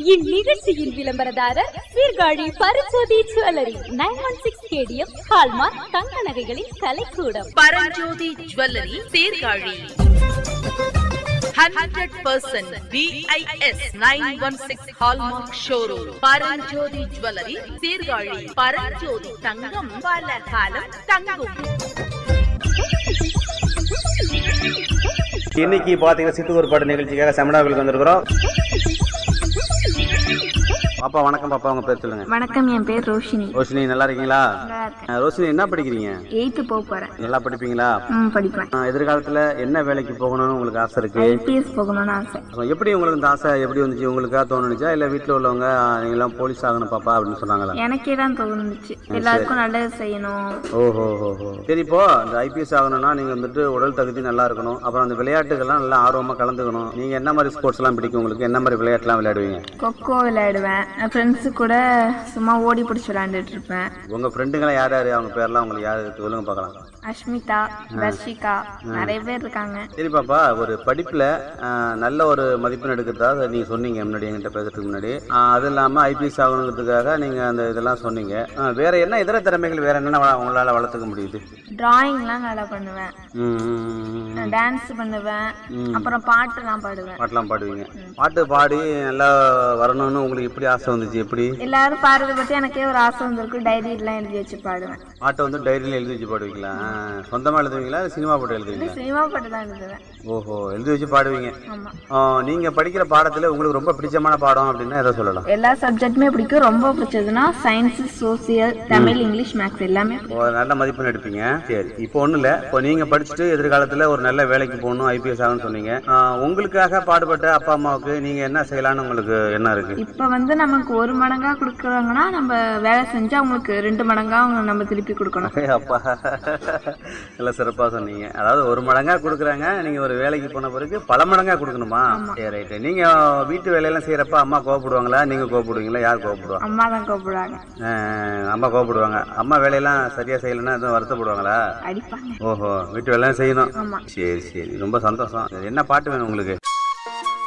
இந்நிகழ்ச்சியின் விளம்பரதாரர் Sirkazhi Paranjothi jewellery 916 KDM hallmark தங்க நகைகளின் கலைக்கூடம். Paranjothi jewellery Sirkazhi 100% BIS 916 hallmark showroom. Paranjothi jewellery Sirkazhi. Paranjothi தங்கம் பல காலம் தங்கும். இன்னைக்கு பாத்தீங்கன்னா சித்தூர் பாட்டு நிகழ்ச்சிக்காக செமினார்களுக்கு வந்திருக்கிறோம். பாப்பா வணக்கம். பாப்பா உங்க பேர் சொல்லுங்க. வணக்கம், என் பேர் ரோஷினி. ரோஷினி நல்லா இருக்கீங்களா? ரோஷினி என்ன படிக்கிறீங்க? 8th போக போறேன். நல்லா படிப்பீங்களா? படிப்பேன். எதிர்காலத்துல என்ன வேலைக்கு போகணும்னு உங்களுக்கு ஆசை இருக்கு? IPS போகணும்னு ஆசை. எப்படி உங்களுக்கு இந்த ஆசை எப்படி வந்துச்சு? உங்களுக்கா தோணுச்சா இல்ல வீட்டுல உள்ளவங்க நீங்க எல்லாம் போலீஸ் ஆகணும் பாப்பா அப்படின்னு சொன்னாங்களா? எனக்கே தான் தோணுச்சு, எல்லாருக்கும் நல்லது செய்யணும். ஓஹோ. சரி, இப்போ இந்த IPS ஆகணும்னா நீங்க வந்துட்டு உடல் தகுதி நல்லா இருக்கணும், அப்புறம் அந்த விளையாட்டுகள்லாம் நல்லா ஆர்வமா கலந்துக்கணும். நீங்க என்ன மாதிரி ஸ்போர்ட்ஸ் எல்லாம் பிடிக்கும் உங்களுக்கு? என்ன மாதிரி விளையாட்டுலாம் விளையாடுவீங்க? கொக்கோ விளையாடுவேன். ஃப்ரெண்ட்ஸு கூட சும்மா ஓடி பிடிச்சி விளையாண்டுட்டு இருப்பேன். உங்க ஃப்ரெண்டுங்களா யார் யாரு? அவங்க பேர்லாம் உங்களுக்கு யாரு சொல்லுங்க பார்க்கலாம். அஷ்மிதா, தர்ஷிகா, நிறைய பேர் இருக்காங்க. சரி பாப்பா, ஒரு படிப்புல நல்ல ஒரு மதிப்பெண் எடுக்கிறதா நீங்க சொன்னீங்க முன்னாடி என்கிட்ட பேசுறதுக்கு முன்னாடி. அது இல்லாம IPS ஆகணுங்கிறதுக்காக நீங்க அந்த இதெல்லாம் சொன்னீங்க. வேற என்ன இதர திறமைகள் வேற என்னென்ன உங்களால வளர்த்துக்க முடியுது? டிராயிங்லாம் நல்லா பண்ணுவேன், டான்ஸ் பண்ணுவேன், அப்புறம் பாட்டுலாம் பாடுவேன். பாட்டுலாம் பாடுவீங்க? பாட்டு பாடி நல்லா வரணும்னு உங்களுக்கு எப்படி ஆசை வந்துச்சு? எப்படி எல்லாரும் பாடுறத பத்தி எனக்கே ஒரு ஆசை வந்திருக்கு. டைரி எல்லாம் எழுதி வச்சு பாடுவேன். பாட்டை வந்து டைரியில எழுதி வச்சு பாடுவீங்களா? சொந்தமா எழுதுவீங்களா? சினிமா பாட்டு எழுதுவீங்களா? சினிமா பாட்டு தான் எழுதுவேன். ஓஹோ, எழுதி வச்சு பாடுவீங்க. ஆமா. நீங்க படிக்கிற பாடத்துல உங்களுக்கு ரொம்ப பிடிச்சமான பாடம் அப்படின்னா எதை சொல்லலாம்? எல்லா சப்ஜெக்ட்டுமே பிடிக்கும். ரொம்ப பிடிச்சதுன்னா science, social, Tamil, English, maths எல்லாமே. நல்ல மதிப்பெண் எடுப்பீங்க. சரி, இப்போ ஒண்ணும் இல்ல, இப்போ நீங்க படிச்சுட்டு எதிர்காலத்துல ஒரு நல்ல வேலைக்கு போகணும், IPS ஆகணும்னு சொன்னீங்க. உங்களுக்காக பாடுபட்ட அப்பா அம்மாவுக்கு நீங்க என்ன செய்யலாம்னு உங்களுக்கு என்ன இருக்கு? இப்ப வந்து நமக்கு 1 மடங்கா கொடுக்குறாங்கன்னா நம்ம வேலை செஞ்சா அவங்களுக்கு 2 மடங்கா அவங்க நம்ம திருப்பி கொடுக்கணும். அப்பா நல்லா சிறப்பா சொன்னீங்க. அதாவது 1 மடங்கா கொடுக்குறாங்க, நீங்க ஒரு வேலைக்கு போன பிறகு பல மடங்கா கொடுக்கணுமா? சரி, ரைட். நீங்க வீட்டு வேலையெல்லாம் செய்யறப்ப அம்மா கோவப்படுவாங்களா? நீங்க கோவப்படுவீங்களா? யார் கோவப்படுவாங்க? அம்மா தான் கோவப்படுவாங்க. அம்மா கோவப்படுவாங்க. அம்மா வேலையெல்லாம் சரியா செய்யலைன்னா எதுவும் வருத்தப்படுவாங்களா? அடிப்பாங்க. ஓஹோ, வீட்டு வேலையெல்லாம் செய்யணும். சரி, ரொம்ப சந்தோஷம். என்ன பாட்டு வேணும் உங்களுக்கு?